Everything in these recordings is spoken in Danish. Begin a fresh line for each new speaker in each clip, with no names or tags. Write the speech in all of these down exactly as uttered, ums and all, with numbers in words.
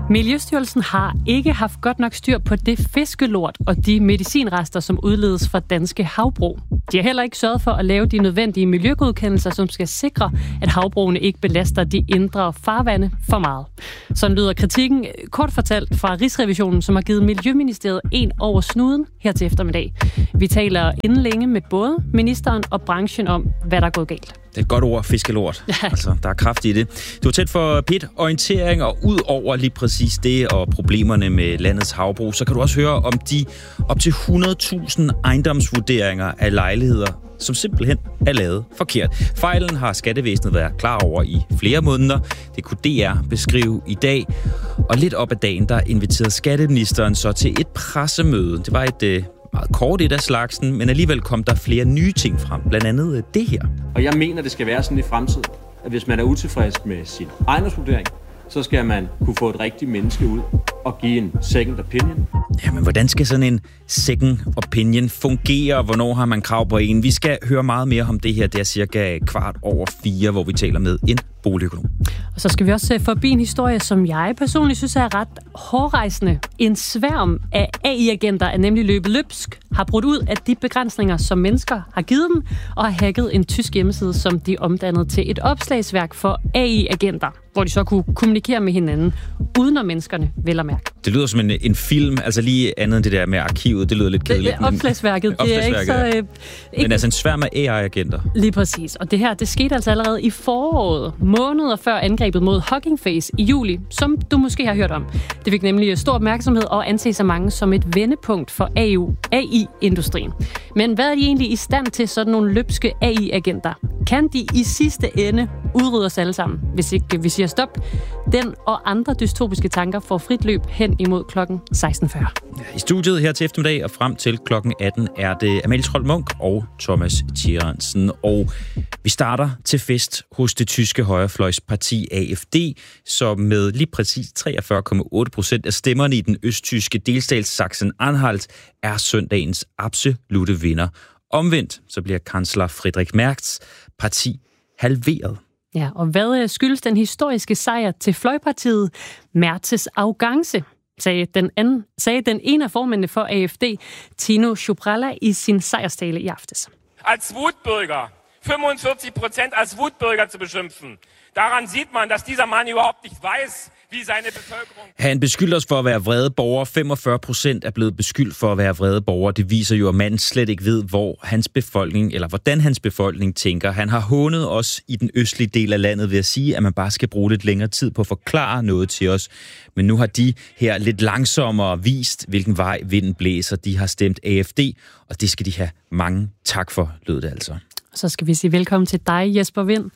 Miljøstyrelsen har ikke haft godt nok styr på det fiskelort og de medicinrester, som udledes fra danske havbrug. De har heller ikke sørget for at lave de nødvendige miljøgodkendelser, som skal sikre, at havbrugene ikke belaster de indre farvande for meget. Sådan lyder kritikken kort fortalt fra Rigsrevisionen, som har givet Miljøministeriet en over snuden her til eftermiddag. Vi taler inden længe med både ministeren og branchen om, hvad der er gået galt.
Det er et godt ord, fiskelort. Ja. Altså, der er kraft i det. Du er tæt for P et orientering, og ud over lige præcis det og problemerne med landets havbrug, så kan du også høre om de op til hundrede tusind ejendomsvurderinger af lejligheder, som simpelthen er lavet forkert. Fejlen har skattevæsenet været klar over i flere måneder. Det kunne D R beskrive i dag. Og lidt op ad dagen, der inviterede skatteministeren så til et pressemøde. Det var et øh, meget kort et af slagsen, men alligevel kom der flere nye ting frem. Blandt andet det her.
Og jeg mener, det skal være sådan i fremtiden, at hvis man er utilfreds med sin ejendomsvurdering, så skal man kunne få et rigtigt menneske ud og give en second opinion.
Jamen, hvordan skal sådan en second opinion fungere? Hvornår har man krav på en? Vi skal høre meget mere om det her. Det er cirka kvart over fire, hvor vi taler med en boligøkonom.
Og så skal vi også forbi en historie, som jeg personligt synes er ret hårdrejsende. En sværm af A I-agenter er nemlig løbet løbsk, har brudt ud af de begrænsninger, som mennesker har givet dem, og har hacket en tysk hjemmeside, som de omdannede til et opslagsværk for A I-agenter, hvor de så kunne kommunikere med hinanden, uden at menneskerne vel at mærke.
Det lyder som en, en film, altså lige andet end det der med arkivet, det lyder lidt kedeligt.
Det, opslagsværket, det, det er ikke så... Øh, ikke...
Men altså en sværm af A I-agenter.
Lige præcis, og det her, det skete altså allerede i foråret, måneder før angrebet mod Hugging Face i juli, som du måske har hørt om. Det fik nemlig stor opmærksomhed og anses af mange som et vendepunkt for A I-industrien. Men hvad er de egentlig i stand til, sådan nogle løbske A I-agenter? Kan de i sidste ende udrydde os alle sammen, hvis ikke vi siger stop? Den og andre dystopiske tanker får frit løb hen imod klokken seksten fyrre.
I studiet her til eftermiddag og frem til klokken atten er det Amalie Trold Munch og Thomas Thierensen. Og vi starter til fest hos det tyske højrefløjsparti A F D, som med lige præcis treogfyrre komma otte procent af stemmerne i den østtyske delstat Sachsen-Anhalt er søndagens absolute vinder. Omvendt så bliver kansler Friedrich Merz parti halveret.
Ja, og hvad skyldes den historiske sejr til fløjpartiet? Merz's arrogance, sagde den, anden, sagde den ene af formændene for A F D, Tino Schubralla, i sin sejrstale i aftes.
Als Wutbürger, fünfundvierzig Prozent als Wutbürger zu beschimpfen. Daran sieht man, dass dieser Mann überhaupt nicht weiß, wie seine Bevölkerung...
Han beskylder os for at være vrede borgere. femogfyrre procent er blevet beskyldt for at være vrede borgere. Det viser jo, at manden slet ikke ved, hvor hans befolkning, eller hvordan hans befolkning tænker. Han har hånet os i den østlige del af landet ved at sige, at man bare skal bruge lidt længere tid på at forklare noget til os. Men nu har de her lidt langsommere vist, hvilken vej vinden blæser. De har stemt A F D, og det skal de have mange tak for, lød det altså.
Så skal vi sige velkommen til dig, Jesper Wind.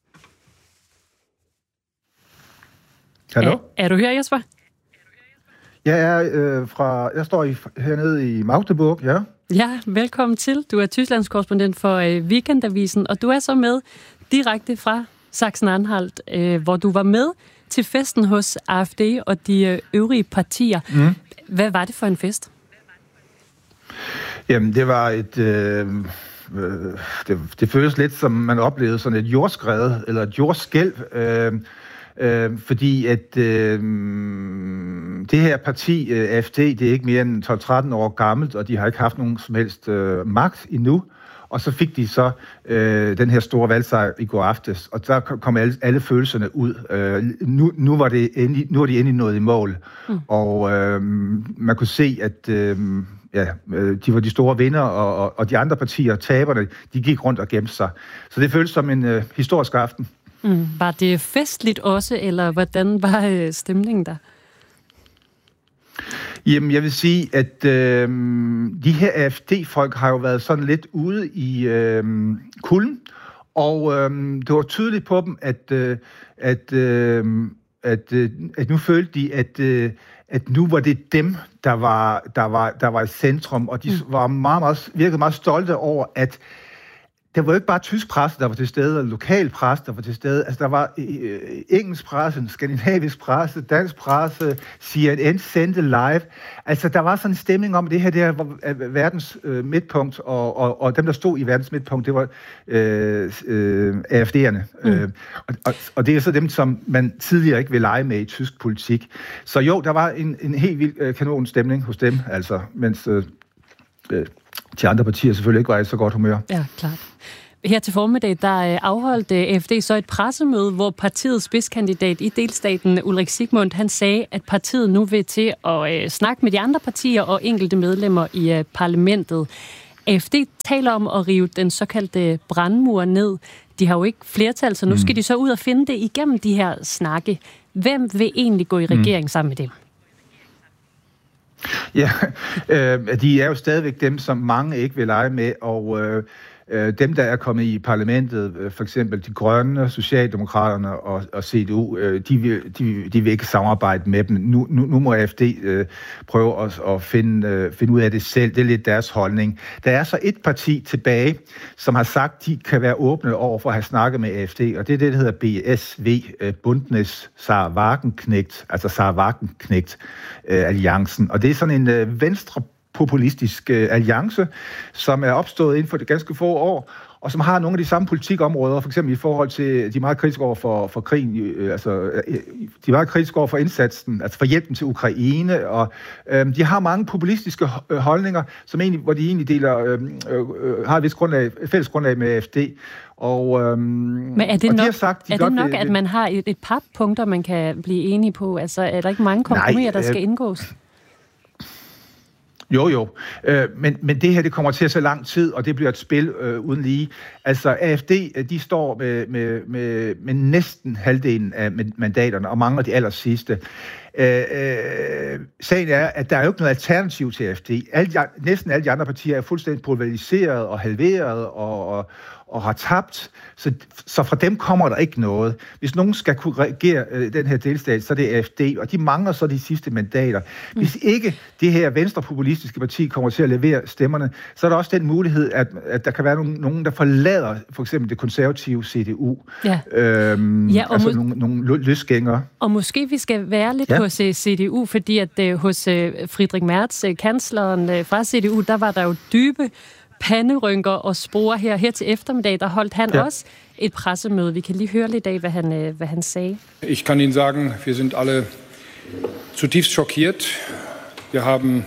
Hallo?
Er, er du her, Jesper?
Jeg er øh, fra... Jeg står i, hernede i Magdeburg, ja.
Ja, velkommen til. Du er Tysklands korrespondent for øh, Weekendavisen, og du er så med direkte fra Sachsen-Anhalt, øh, hvor du var med til festen hos A F D og de øh, øvrige partier. Mm. Hvad var det for en fest?
Jamen, det var et... Øh, øh, det, det føles lidt som, man oplevede sådan et jordskred, eller et jordskælv, øh, Øh, fordi at øh, det her parti, øh, A F D, det er ikke mere end tolv tretten år gammelt, og de har ikke haft nogen som helst øh, magt endnu. Og så fik de så øh, den her store valgsejr i går aftes, og der kom alle, alle følelserne ud. Øh, nu, nu, var det endelig, nu var de endelig nået i mål, mm. og øh, man kunne se, at øh, ja, de var de store vinder, og, og, og de andre partier, taberne, de gik rundt og gemte sig. Så det føltes som en øh, historisk aften.
Mm. Var det festligt også, eller hvordan var stemningen der?
Jamen, jeg vil sige, at øh, de her A F D-folk har jo været sådan lidt ude i øh, kulden, og øh, det var tydeligt på dem, at, øh, at, øh, at, øh, at nu følte de, at, øh, at nu var det dem, der var, der var, der var i centrum, og de var meget, meget, virkede meget stolte over, at der var jo ikke bare tysk presse, der var til stede, og lokal presse, der var til stede. Altså, der var øh, engelsk presse, skandinavisk presse, dansk presse, C N N sendte live. Altså, der var sådan en stemning om, at det her der var verdens øh, midtpunkt, og, og, og dem, der stod i verdens midtpunkt, det var øh, øh, A F D'erne. Mm. Øh, og, og, og det er så dem, som man tidligere ikke ville lege med i tysk politik. Så jo, der var en, en helt vild øh, kanonstemning hos dem, altså, mens øh, øh, de andre partier selvfølgelig ikke var i så godt humør.
Ja, klart. Her til formiddag, der afholdt A F D så et pressemøde, hvor partiets spidskandidat i delstaten, Ulrik Sigmund, han sagde, at partiet nu vil til at øh, snakke med de andre partier og enkelte medlemmer i øh, parlamentet. A F D taler om at rive den såkaldte brandmur ned. De har jo ikke flertal, så nu skal de så ud og finde det igennem de her snakke. Hvem vil egentlig gå i regering mm. sammen med dem?
Ja, øh, de er jo stadigvæk dem, som mange ikke vil lege med, og øh, dem, der er kommet i parlamentet, for eksempel de grønne, Socialdemokraterne og, og C D U, de vil, de, de vil ikke samarbejde med dem. Nu, nu, nu må A F D øh, prøve at, at finde, øh, finde ud af det selv. Det er lidt deres holdning. Der er så et parti tilbage, som har sagt, de kan være åbne over for at have snakket med A F D, og det er det, der hedder B S V, Bündnis Sarah Wagenknecht, altså Sarah Wagenknecht-alliancen. Og det er sådan en øh, venstre populistisk øh, alliance, som er opstået inden for det ganske få år, og som har nogle af de samme politikområder, for eksempel i forhold til, de er meget kritiske over for, for krigen, øh, altså, øh, de er meget kritiske over for indsatsen, altså for hjælpen til Ukraine, og øh, de har mange populistiske holdninger, som egentlig, hvor de egentlig deler, øh, øh, har et vist grundlag, et fælles grundlag med A F D. Og, øhm,
Men er det
og
nok,
de sagt, de
er det nok det, at man har et, et par punkter, man kan blive enige på? Altså, er der ikke mange kompromiser, der skal øh, indgås?
Jo, jo. Øh, men, men det her, det kommer til at tage lang tid, og det bliver et spil øh, uden lige. Altså, A F D, de står med, med, med, med næsten halvdelen af mandaterne, og mangler de aller sidste. Øh, øh, sagen er, at der er jo ikke noget alternativ til A F D. Alle de, næsten alle de andre partier er fuldstændig pulveriseret og halveret og, og, og har tabt. Så, så fra dem kommer der ikke noget. Hvis nogen skal kunne regere øh, den her delstat, så er det A F D, og de mangler så de sidste mandater. Hvis ikke det her venstrepopulistiske parti kommer til at levere stemmerne, så er der også den mulighed, at, at der kan være nogen, nogen, der forlader for eksempel det konservative C D U. Ja. Øhm, ja, og altså må- nogle, nogle løsgængere.
Og måske vi skal være lidt ja. hos C D U, fordi at uh, hos uh, Friedrich Merz, uh, kansleren uh, fra C D U, der var der jo dybe panderynker og spore her. Her til eftermiddag, der holdt han ja. også et pressemøde. Vi kan lige høre lidt af, hvad han, uh, hvad han sagde.
Ich kann Ihnen sagen, wir sind alle zutiefst schockiert. Wir haben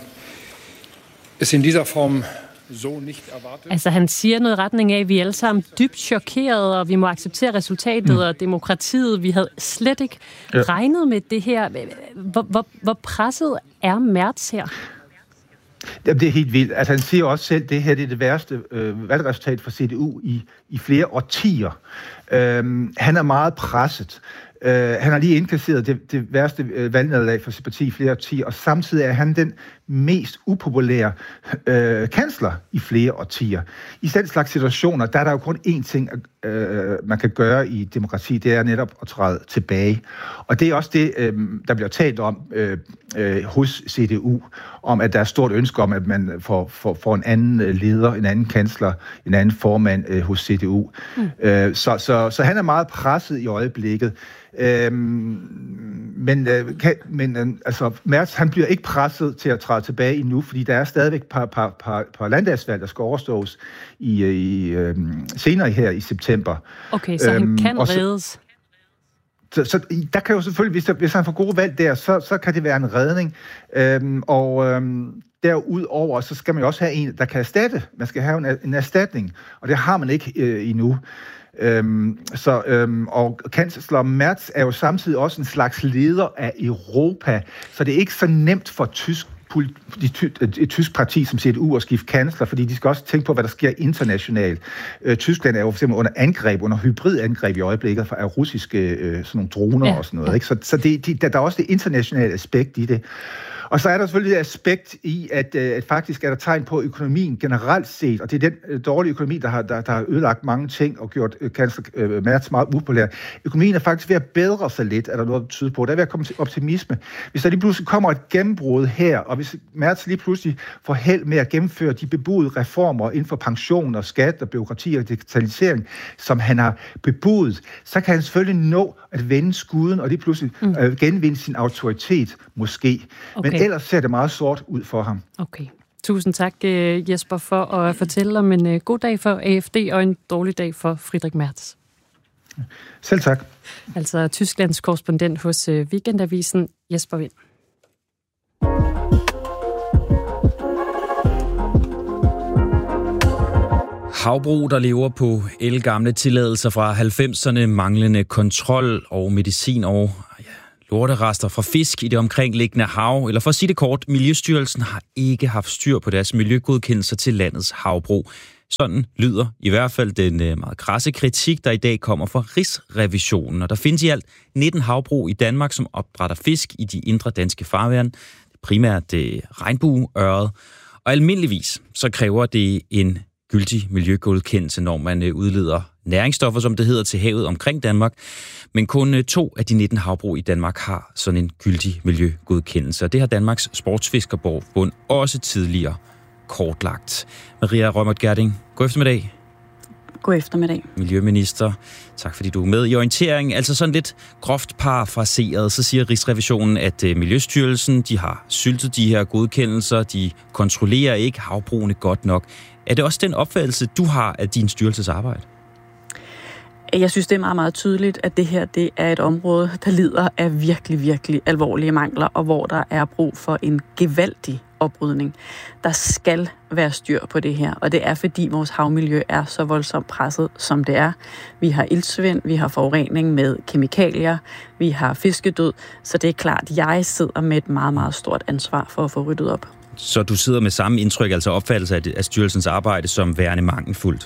es in dieser Form so nicht erwartet.
Altså han siger noget i retning af, at vi er alle sammen dybt chokerede, og vi må acceptere resultatet mm. og demokratiet. Vi havde slet ikke ja. regnet med det her. Hvor, hvor, hvor presset er Merz her?
Jamen, det er helt vildt. Altså, han siger også selv, at det her det er det værste øh, valgresultat for C D U i, i flere årtier. Øhm, han er meget presset. Uh, han har lige indkasseret det, det værste uh, valgnederlag for sit parti i flere årtier, og samtidig er han den mest upopulære uh, kansler i flere årtier. I den slags situationer, der er der jo kun én ting, uh, man kan gøre i demokrati, det er netop at træde tilbage. Og det er også det, uh, der bliver talt om uh, uh, hos C D U, om at der er stort ønske om, at man får, får, får en anden leder, en anden kansler, en anden formand uh, hos C D U. Mm. Uh, så, så, så han er meget presset i øjeblikket. Øhm, men øh, kan, men øh, altså, Merz, han bliver ikke presset til at træde tilbage endnu, fordi der er stadigvæk et par, par, par, par landdagsvalg, der skal overstås i, i, øh, senere her i september.
Okay, så øhm, han kan reddes?
Så, så der kan jo selvfølgelig, hvis, der, hvis han får gode valg der, så, så kan det være en redning. Øhm, og øhm, derudover, så skal man jo også have en, der kan erstatte. Man skal have en, en erstatning, og det har man ikke øh, endnu. Øhm, så, øhm, og kansler Merz er jo samtidig også en slags leder af Europa, så det er ikke så nemt for tysk, et tysk parti som C D U at skifte kansler, fordi de skal også tænke på, hvad der sker internationalt. Øh, Tyskland er jo for eksempel under angreb, under hybridangreb i øjeblikket af russiske øh, sådan nogle droner ja. og sådan noget. Ikke? Så, så det, de, der, der er også det internationale aspekt i det. Og så er der selvfølgelig et aspekt i, at, at faktisk er der tegn på økonomien generelt set, og det er den dårlige økonomi, der har, der, der har ødelagt mange ting og gjort kansler Merz meget upopulær. Økonomien er faktisk ved at bedre sig lidt, er der noget at tyde på. Der er ved at komme til optimisme. Hvis der lige pludselig kommer et gennembrud her, og hvis Merz lige pludselig får held med at gennemføre de bebudede reformer inden for pension og skat og byråkrati og digitalisering, som han har bebudet, så kan han selvfølgelig nå at vende skuden og lige pludselig mm. øh, genvinde sin autoritet, måske. Okay. Men ellers ser det meget sort ud for ham.
Okay. Tusind tak, Jesper, for at fortælle om en god dag for A F D og en dårlig dag for Friedrich Merz.
Selv tak.
Altså Tysklands korrespondent hos Weekendavisen, Jesper Wind.
Havbrug, der lever på ældgamle tilladelser fra halvfemserne, manglende kontrol og medicin og ja, lorterester fra fisk i det omkringliggende hav. Eller for at sige det kort, Miljøstyrelsen har ikke haft styr på deres miljøgodkendelser til landets havbrug. Sådan lyder i hvert fald den meget krasse kritik, der i dag kommer fra Rigsrevisionen. Og der findes i alt nitten havbrug i Danmark, som opdrætter fisk i de indre danske farvand. Primært det regnbueøret. Og almindeligvis så kræver det en gyldig miljøgodkendelse, når man udleder næringsstoffer, som det hedder, til havet omkring Danmark. Men kun to af de nitten havbrug i Danmark har sådan en gyldig miljøgodkendelse. Og det har Danmarks Sportsfiskerbund også tidligere kortlagt. Maria Reumert Gjerding, god eftermiddag.
God eftermiddag.
Miljøminister, tak fordi du er med i orienteringen. Altså sådan lidt groft parafraseret, så siger Rigsrevisionen, at Miljøstyrelsen, de har syltet de her godkendelser, de kontrollerer ikke havbrugene godt nok. Er det også den opfattelse, du har af din styrelses arbejde?
Jeg synes, det er meget, meget tydeligt, at det her det er et område, der lider af virkelig, virkelig alvorlige mangler, og hvor der er brug for en gevaldig oprydning. Der skal være styr på det her, og det er, fordi vores havmiljø er så voldsomt presset, som det er. Vi har iltsvind, vi har forurening med kemikalier, vi har fiskedød, så det er klart, at jeg sidder med et meget, meget stort ansvar for at få ryddet op.
Så du sidder med samme indtryk, altså opfattelse af styrelsens arbejde som værende mangelfuldt?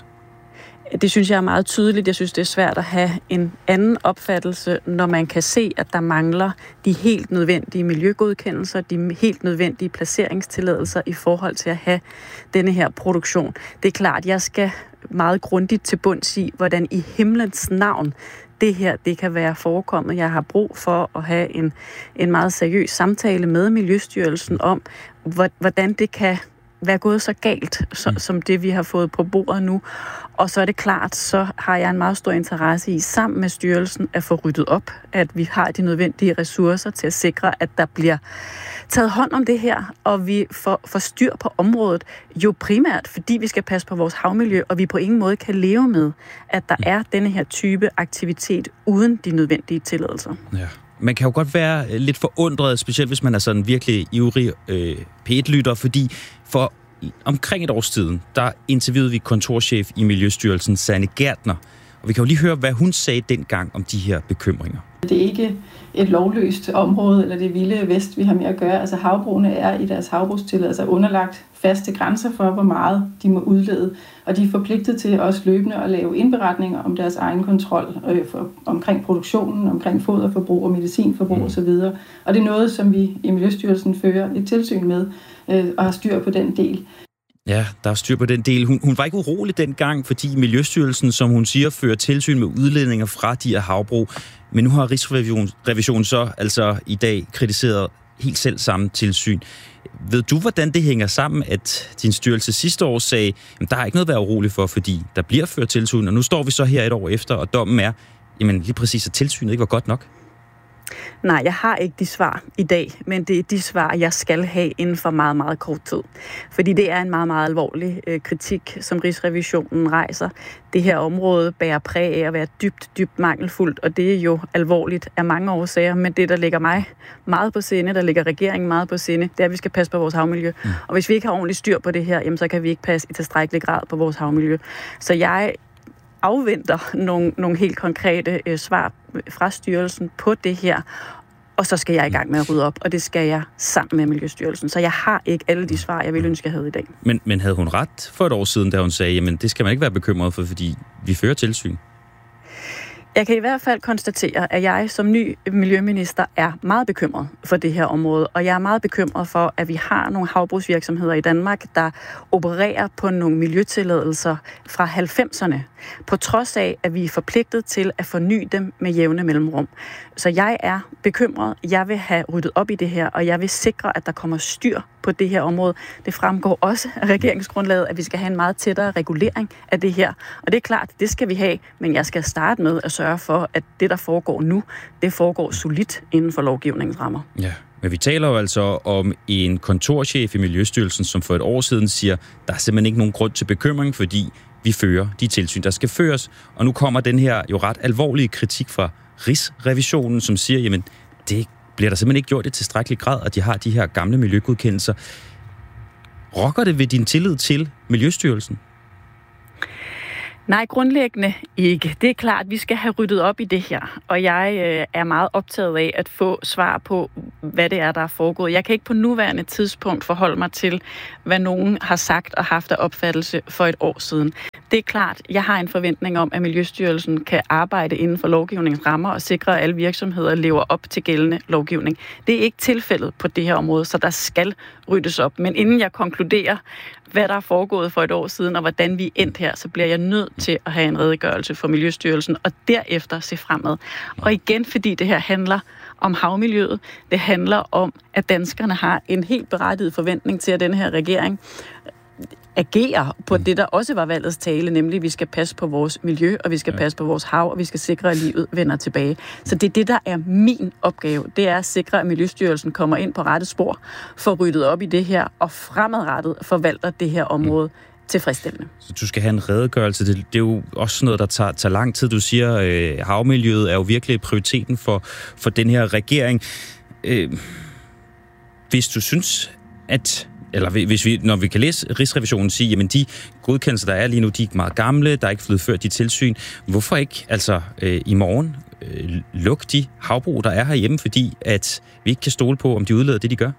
Det synes jeg er meget tydeligt. Jeg synes, det er svært at have en anden opfattelse, når man kan se, at der mangler de helt nødvendige miljøgodkendelser, de helt nødvendige placeringstilladelser i forhold til at have denne her produktion. Det er klart, at jeg skal meget grundigt til bunds i, hvordan i himlens navn det her det kan være forekommet. Jeg har brug for at have en, en meget seriøs samtale med Miljøstyrelsen om, hvordan det kan være gået så galt, så, som det vi har fået på bordet nu. Og så er det klart, så har jeg en meget stor interesse i, sammen med styrelsen, at få ryddet op, at vi har de nødvendige ressourcer til at sikre, at der bliver taget hånd om det her, og vi får, får styr på området, jo primært, fordi vi skal passe på vores havmiljø, og vi på ingen måde kan leve med, at der er denne her type aktivitet uden de nødvendige tilladelser.
Ja. Man kan jo godt være lidt forundret, specielt hvis man er sådan virkelig ivrig øh, P et-lytter, fordi for omkring et års tiden, der interviewede vi kontorchef i Miljøstyrelsen, Sanne Gærtner, og vi kan jo lige høre, hvad hun sagde dengang om de her bekymringer.
Det er ikke et lovløst område, eller det vilde vest, vi har med at gøre. Altså havbrugene er i deres havbrugstilladelser underlagt faste grænser for, hvor meget de må udlede, og de er forpligtet til også løbende at lave indberetninger om deres egen kontrol øh, for, omkring produktionen, omkring foderforbrug og medicinforbrug mm. osv. Og det er noget, som vi i Miljøstyrelsen fører et tilsyn med øh, og har styr på den del.
Ja, der er styr på den del. Hun, hun var ikke urolig dengang, fordi Miljøstyrelsen, som hun siger, fører tilsyn med udledninger fra de her havbrug. Men nu har Rigsrevisionen så altså i dag kritiseret helt selv samme tilsyn. Ved du, hvordan det hænger sammen, at din styrelse sidste år sagde, at der er ikke noget at være urolig for, fordi der bliver ført tilsyn, og nu står vi så her et år efter, og dommen er, jamen lige præcis, at tilsynet ikke var godt nok?
Nej, jeg har ikke de svar i dag, men det er de svar, jeg skal have inden for meget, meget kort tid. Fordi det er en meget, meget alvorlig øh, kritik, som Rigsrevisionen rejser. Det her område bærer præg af at være dybt, dybt mangelfuldt, og det er jo alvorligt af mange årsager, men det, der ligger mig meget på sinde, der ligger regeringen meget på sinde, det er, at vi skal passe på vores havmiljø. Mm. Og hvis vi ikke har ordentligt styr på det her, jamen, så kan vi ikke passe i tilstrækkelig grad på vores havmiljø. Så jeg afventer nogle, nogle helt konkrete øh, svar fra styrelsen på det her, og så skal jeg i gang med at rydde op, og det skal jeg sammen med Miljøstyrelsen. Så jeg har ikke alle de svar, jeg ville ønske, jeg havde i dag.
Men, men havde hun ret for et år siden, da hun sagde, jamen det skal man ikke være bekymret for, fordi vi fører tilsyn?
Jeg kan i hvert fald konstatere, at jeg som ny miljøminister er meget bekymret for det her område, og jeg er meget bekymret for, at vi har nogle havbrugsvirksomheder i Danmark, der opererer på nogle miljøtilladelser fra halvfemserne, på trods af, at vi er forpligtet til at forny dem med jævne mellemrum. Så jeg er bekymret. Jeg vil have ryddet op i det her, og jeg vil sikre, at der kommer styr på det her område. Det fremgår også af regeringsgrundlaget, at vi skal have en meget tættere regulering af det her. Og det er klart, det skal vi have, men jeg skal starte med at sørge for, at det, der foregår nu, det foregår solidt inden for lovgivningens rammer.
Ja, men vi taler jo altså om en kontorchef i Miljøstyrelsen, som for et år siden siger, der er simpelthen ikke nogen grund til bekymring, fordi vi fører de tilsyn, der skal føres. Og nu kommer den her jo ret alvorlige kritik fra Rigsrevisionen, som siger, jamen, det bliver der simpelthen ikke gjort i tilstrækkelig grad, at de har de her gamle miljøgodkendelser. Rokker det ved din tillid til Miljøstyrelsen?
Nej, grundlæggende ikke. Det er klart, at vi skal have ryddet op i det her, og jeg øh, er meget optaget af at få svar på, hvad det er, der er foregået. Jeg kan ikke på nuværende tidspunkt forholde mig til, hvad nogen har sagt og haft af opfattelse for et år siden. Det er klart, jeg har en forventning om, at Miljøstyrelsen kan arbejde inden for lovgivningens rammer og sikre, at alle virksomheder lever op til gældende lovgivning. Det er ikke tilfældet på det her område, så der skal ryddes op. Men inden jeg konkluderer, hvad der er foregået for et år siden, og hvordan vi er endt her, så bliver jeg nødt til at have en redegørelse for Miljøstyrelsen, og derefter se fremad. Og igen, fordi det her handler om havmiljøet, det handler om, at danskerne har en helt berettiget forventning til, at den her regering agerer på det, der også var valgets tale, nemlig at vi skal passe på vores miljø, og vi skal passe på vores hav, og vi skal sikre, at livet vender tilbage. Så det er det, der er min opgave. Det er at sikre, at Miljøstyrelsen kommer ind på rette spor, får ryddet op i det her, og fremadrettet forvalter det her område tilfredsstillende.
Så du skal have en redegørelse. Det, det er jo også noget, der tager, tager lang tid. Du siger, øh, havmiljøet er jo virkelig prioriteten for, for den her regering. Øh, hvis du synes, at eller hvis vi, når vi kan læse Rigsrevisionen sige, jamen de godkendelser, der er lige nu, de er meget gamle, der er ikke blevet ført de tilsyn. Hvorfor ikke altså øh, i morgen øh, lukke de havbrug, der er herhjemme, fordi at vi ikke kan stole på, om de udleder det, de gør?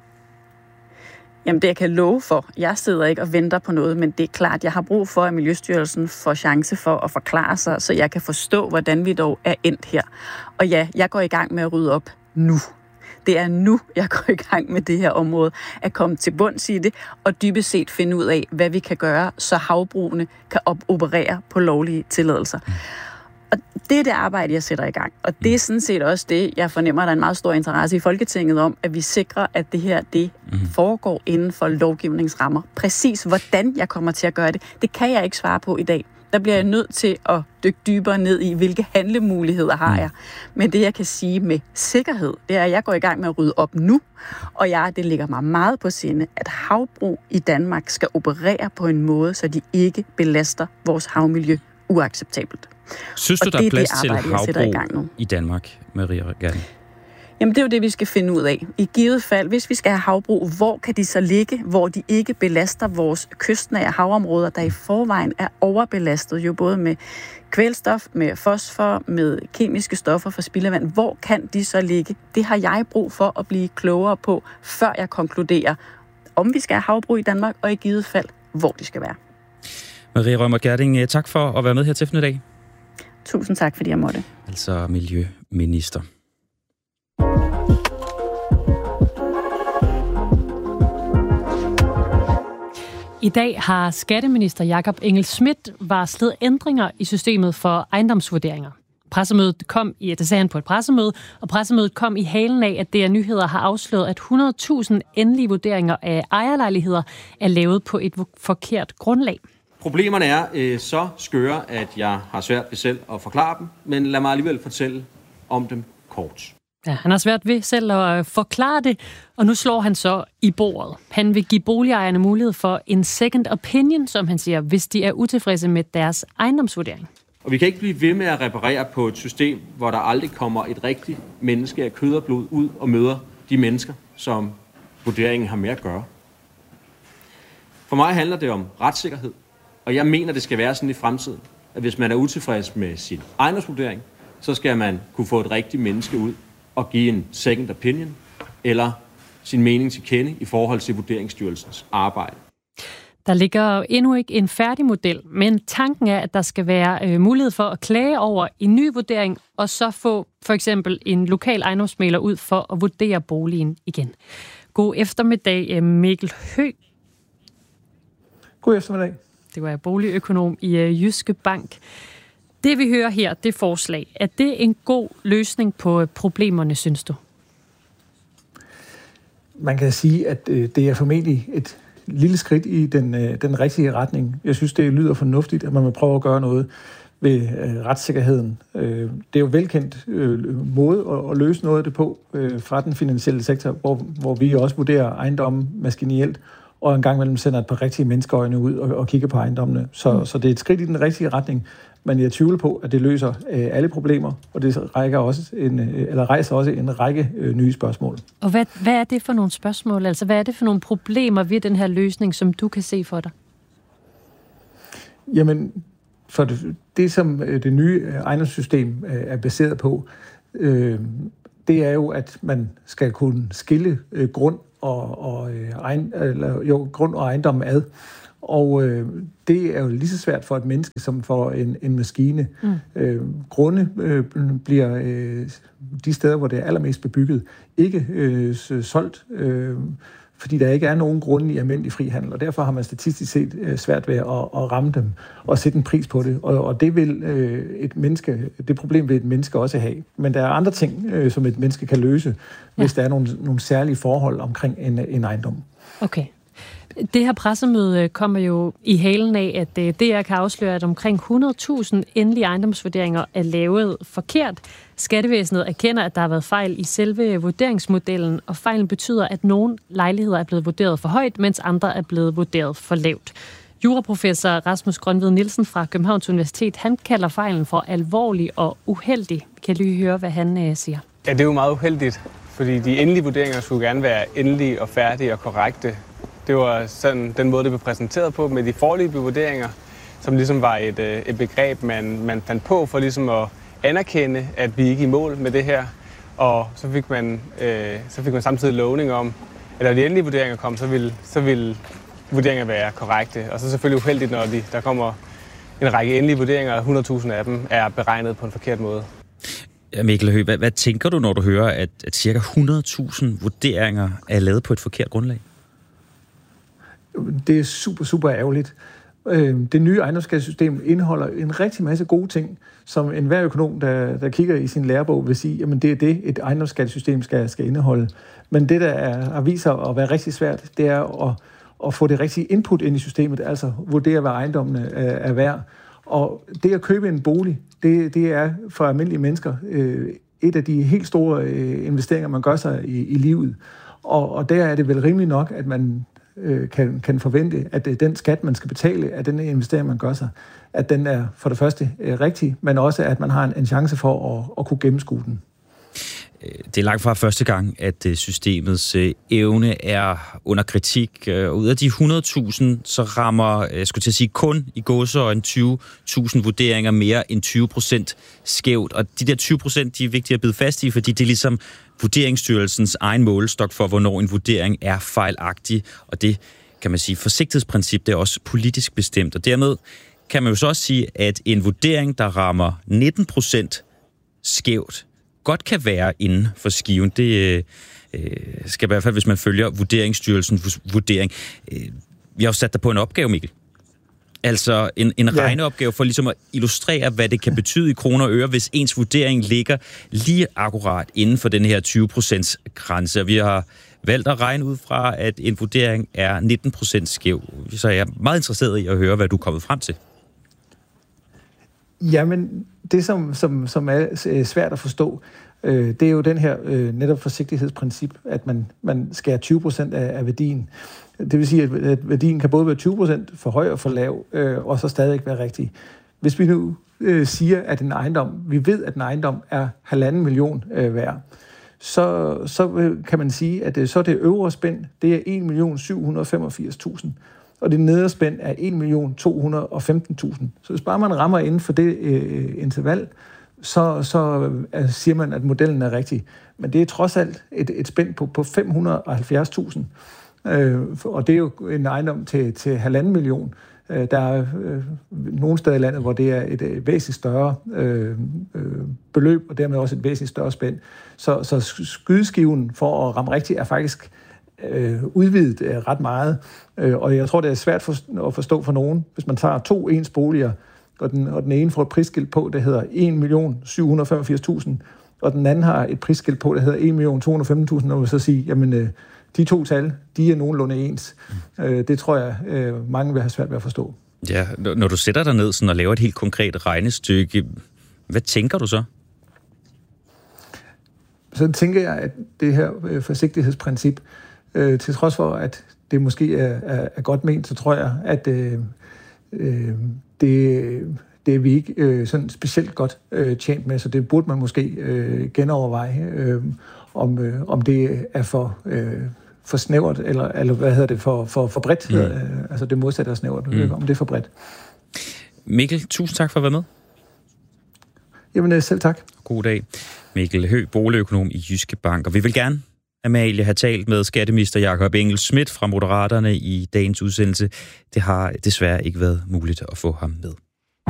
Jamen det jeg kan love for, jeg sidder ikke og venter på noget, men det er klart, jeg har brug for, at Miljøstyrelsen får chance for at forklare sig, så jeg kan forstå, hvordan vi dog er endt her. Og ja, jeg går i gang med at rydde op nu. Det er nu, jeg går i gang med det her område, at komme til bunds i det, og dybest set finde ud af, hvad vi kan gøre, så havbrugene kan op- operere på lovlige tilladelser. Og det er det arbejde, jeg sætter i gang. Og det er sådan set også det, jeg fornemmer, der er en meget stor interesse i Folketinget om, at vi sikrer, at det her det foregår inden for lovgivningsrammer. Præcis hvordan jeg kommer til at gøre det, det kan jeg ikke svare på i dag. Der bliver jeg nødt til at dykke dybere ned i, hvilke handlemuligheder har jeg. Men det, jeg kan sige med sikkerhed, det er, at jeg går i gang med at rydde op nu, og jeg, det ligger mig meget på sinde, at havbrug i Danmark skal operere på en måde, så de ikke belaster vores havmiljø uacceptabelt.
Synes du, der er plads til havbrug i Danmark, Maria Regatten?
Jamen, det er jo det, vi skal finde ud af. I givet fald, hvis vi skal have havbrug, hvor kan de så ligge, hvor de ikke belaster vores kystnære havområder, der i forvejen er overbelastet, jo både med kvælstof, med fosfor, med kemiske stoffer fra spildevand. Hvor kan de så ligge? Det har jeg brug for at blive klogere på, før jeg konkluderer, om vi skal have havbrug i Danmark, og i givet fald, hvor de skal være.
Maria Reumert-Gjerding, tak for at være med her til i dag.
Tusind tak, fordi jeg måtte.
Altså miljøminister.
I dag har skatteminister Jakob Engel-Schmidt varslet ændringer i systemet for ejendomsvurderinger. Pressemødet kom i, det sagde han på et pressemøde, og pressemødet kom i halen af, at D R Nyheder har afsløret, at hundrede tusind endelige vurderinger af ejerlejligheder er lavet på et forkert grundlag.
Problemerne er øh, så skøre, at jeg har svært ved selv at forklare dem, men lad mig alligevel fortælle om dem kort.
Ja, han har svært ved selv at forklare det, og nu slår han så i bordet. Han vil give boligejerne mulighed for en second opinion, som han siger, hvis de er utilfredse med deres ejendomsvurdering.
Og vi kan ikke blive ved med at reparere på et system, hvor der aldrig kommer et rigtigt menneske af kød og blod ud og møder de mennesker, som vurderingen har med at gøre. For mig handler det om retssikkerhed, og jeg mener, det skal være sådan i fremtiden, at hvis man er utilfreds med sin ejendomsvurdering, så skal man kunne få et rigtigt menneske ud og give en second opinion, eller sin mening til kende i forhold til Vurderingsstyrelsens arbejde.
Der ligger endnu ikke en færdig model, men tanken er, at der skal være øh, mulighed for at klage over en ny vurdering, og så få for eksempel en lokal ejendomsmægler ud for at vurdere boligen igen. God eftermiddag, Mikkel Høgh.
God eftermiddag.
Det var jeg boligøkonom i øh, Jyske Bank. Det vi hører her, det forslag, er det en god løsning på problemerne, synes du?
Man kan sige, at øh, det er formentlig et lille skridt i den, øh, den rigtige retning. Jeg synes, det lyder fornuftigt, at man vil prøve at gøre noget ved øh, retssikkerheden. Øh, det er jo velkendt øh, måde at, at løse noget af det på øh, fra den finansielle sektor, hvor, hvor vi også vurderer ejendommen maskinelt, og en gang imellem sender et par rigtige menneskeøjne ud og, og kigger på ejendommene. Så, mm. så det er et skridt i den rigtige retning, men jeg tvivler på, at det løser øh, alle problemer, og det rækker også en, øh, eller rejser også en række øh, nye spørgsmål.
Og hvad, hvad er det for nogle spørgsmål? Altså, hvad er det for nogle problemer ved den her løsning, som du kan se for dig?
Jamen, for det, det som det nye ejendomssystem øh, er baseret på, øh, det er jo, at man skal kunne skille øh, grund og, og øh, egen, eller, jo, grund og ejendom ad. Og øh, det er jo lige så svært for et menneske som for en, en maskine. Mm. Øh, grunde øh, bliver øh, de steder, hvor det er allermest bebygget, ikke øh, solgt, øh, fordi der ikke er nogen grunde i almindelig frihandel, og derfor har man statistisk set øh, svært ved at, at ramme dem og sætte en pris på det. Og, og det vil øh, et menneske, det problem vil et menneske også have. Men der er andre ting, øh, som et menneske kan løse, ja. hvis der er nogle, nogle særlige forhold omkring en, en ejendom.
Okay. Det her pressemøde kommer jo i halen af, at D R kan afsløre, at omkring hundrede tusind endelige ejendomsvurderinger er lavet forkert. Skattevæsenet erkender, at der har været fejl i selve vurderingsmodellen, og fejlen betyder, at nogle lejligheder er blevet vurderet for højt, mens andre er blevet vurderet for lavt. Juraprofessor Rasmus Grønved Nielsen fra Københavns Universitet, han kalder fejlen for alvorlig og uheldig. Kan I lige høre, hvad han øh, siger?
Ja, det er jo meget uheldigt, fordi de endelige vurderinger skulle gerne være endelige og færdige og korrekte. Det var sådan den måde, det blev præsenteret på med de foreløbige vurderinger, som ligesom var et, et begreb, man, man fandt på for ligesom at anerkende, at vi ikke er i mål med det her. Og så fik man, øh, så fik man samtidig lovning om, at når de endelige vurderinger kom, så ville, så ville vurderinger være korrekte. Og så selvfølgelig uheldigt, når de, der kommer en række endelige vurderinger, og hundrede tusind af dem er beregnet på en forkert måde.
Ja, Mikkel Høgh, hvad, hvad tænker du, når du hører, at, at cirka hundrede tusind vurderinger er lavet på et forkert grundlag?
Det er super, super ærgerligt. Det nye ejendomsskattesystem indeholder en rigtig masse gode ting, som enhver økonom, der, der kigger i sin lærebog, vil sige, jamen det er det, et ejendomsskattesystem skal, skal indeholde. Men det, der er, har vist sig at være rigtig svært, det er at, at få det rigtige input ind i systemet, altså vurdere, hvad ejendommene er, er værd. Og det at købe en bolig, det, det er for almindelige mennesker øh, et af de helt store øh, investeringer, man gør sig i, i livet. Og, og der er det vel rimeligt nok, at man Kan, kan forvente, at den skat, man skal betale af den investering, man gør sig, at den er for det første rigtig, men også, at man har en, en chance for at, at kunne gennemskue den.
Det er langt fra første gang, at systemets evne er under kritik. Ud af de hundrede tusind, så rammer, jeg skulle til at sige, kun i gåseøjne tyve tusind vurderinger mere end tyve procent skævt. Og de der tyve procent, de er vigtige at bide fast i, fordi det er ligesom Vurderingsstyrelsens egen målestok for, hvornår en vurdering er fejlagtig. Og det, kan man sige, forsigtighedsprincip, det er også politisk bestemt. Og dermed kan man jo så også sige, at en vurdering, der rammer nitten procent skævt, godt kan være inden for skiven. Det øh, skal i hvert fald, hvis man følger Vurderingsstyrelsens vurdering. Øh, vi har jo sat dig på en opgave, Mikkel. Altså en, en ja. regneopgave for ligesom at illustrere, hvad det kan betyde i kroner og øre, hvis ens vurdering ligger lige akkurat inden for den her tyve procent grænse. Vi har valgt at regne ud fra, at en vurdering er nitten procent skæv. Så jeg er meget interesseret i at høre, hvad du er kommet frem til.
Jamen, det som, som, som er svært at forstå, øh, det er jo den her øh, netop forsigtighedsprincip, at man, man skærer tyve procent af, af værdien. Det vil sige, at værdien kan både være tyve procent for høj og for lav, øh, og så stadig være rigtig. Hvis vi nu øh, siger, at en ejendom, vi ved, at en ejendom er halvanden million øh, værd, så, så kan man sige, at det, så det øvre spænd, det er en million syv hundrede og femogfirs tusind, og det nedre spænd er en million to hundrede og femten tusind. Så hvis bare man rammer inden for det øh, interval, så, så øh, siger man, at modellen er rigtig. Men det er trods alt et, et spænd på, på fem hundrede og halvfjerds tusind. Øh, og det er jo en ejendom til, til halvanden million. Øh, der er øh, nogle steder i landet, hvor det er et, et væsentligt større øh, øh, beløb, og dermed også et væsentligt større spænd. Så, så skydeskiven for at ramme rigtigt er faktisk øh, udvidet øh, ret meget. Øh, og jeg tror, det er svært for, at forstå for nogen, hvis man tager to ens boliger, og den, og den ene får et prisskilt på, der hedder en million syv hundrede og femogfirs tusind, og den anden har et prisskilt på, der hedder en million to hundrede og femten tusind, og man så sige, jamen øh, de to tal, de er nogenlunde ens. Mm. Øh, det tror jeg, øh, mange vil have svært ved at forstå.
Ja, når du sætter dig ned sådan og laver et helt konkret regnestykke, hvad tænker du så?
Så tænker jeg, at det her øh, forsigtighedsprincip, øh, til trods for, at det måske er, er, er godt ment, så tror jeg, at øh, øh, det, det er vi ikke øh, sådan specielt godt øh, tjent med, så det burde man måske øh, genoverveje, øh, om, øh, om det er for, øh, for snævert, eller, eller hvad hedder det, for, for, for bredt, mm. øh, altså det modsatte af snævert, mm. om det er for bredt.
Mikkel, tusind tak for at være med.
Jamen selv tak.
God dag. Mikkel Høgh, boligøkonom i Jyske Bank, og vi vil gerne, Amalie, have talt med skatteminister Jakob Engel-Schmidt fra Moderaterne i dagens udsendelse. Det har desværre ikke været muligt at få ham med.